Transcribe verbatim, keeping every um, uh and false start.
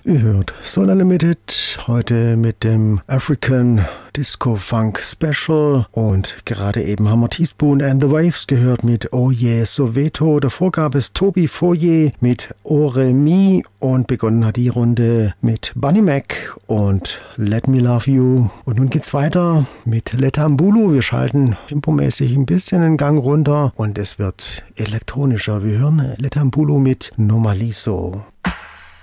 Ihr hört Solar Limited, heute mit dem African Disco Funk Special, und gerade eben haben wir Teaspoon and the Waves gehört mit Oh Yeah Soweto. Davor gab es Toby Foyer mit Ore Mi, und begonnen hat die Runde mit Bunny Mac und Let Me Love You. Und nun geht's weiter mit Letambulu. Wir schalten tempomäßig ein bisschen den Gang runter und es wird elektronischer. Wir hören Letambulu mit Normaliso.